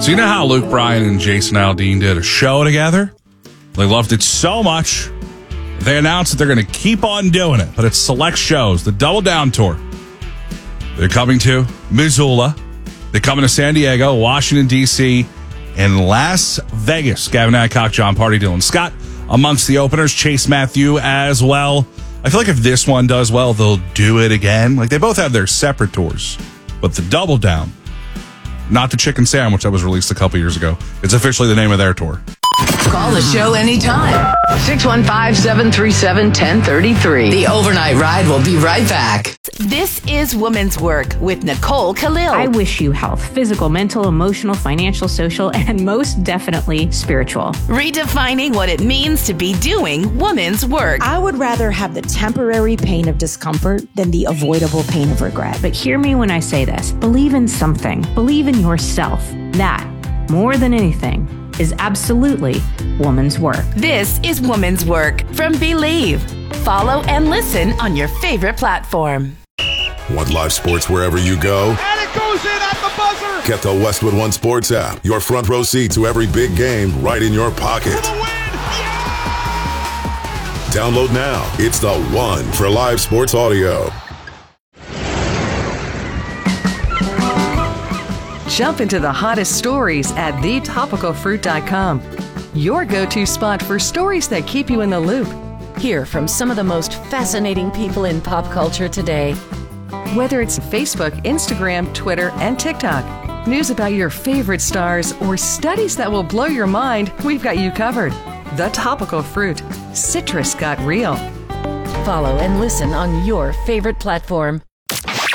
So you know how Luke Bryan and Jason Aldean did a show together? They loved it so much, they announced that they're going to keep on doing it, but it's select shows, the Double Down Tour. They're coming to Missoula. They're coming to San Diego, Washington, D.C., and Las Vegas. Gavin Adcock, John Party, Dylan Scott amongst the openers. Chase Matthew as well. I feel like if this one does well, they'll do it again. Like, they both have their separate tours, but the Double Down, not the Chicken Sandwich that was released a couple years ago. It's officially the name of their tour. Call the show anytime. 615-737-1033. The Overnight Ride will be right back. This is Woman's Work with Nicole Khalil. I wish you health, physical, mental, emotional, financial, social, and most definitely spiritual. Redefining what it means to be doing woman's work. I would rather have the temporary pain of discomfort than the avoidable pain of regret. But hear me when I say this. Believe in something. Believe in yourself. That, more than anything, is absolutely woman's work. This is Woman's Work from Believe. Follow and listen on your favorite platform. Want live sports wherever you go? And it goes in at the buzzer! Get the Westwood One Sports app. Your front row seat to every big game right in your pocket. For the win! Yeah! Download now. It's the one for live sports audio. Jump into the hottest stories at thetopicalfruit.com. Your go-to spot for stories that keep you in the loop. Hear from some of the most fascinating people in pop culture today. Whether it's Facebook, Instagram, Twitter, and TikTok, news about your favorite stars, or studies that will blow your mind, we've got you covered. The Topical Fruit. Citrus got real. Follow and listen on your favorite platform.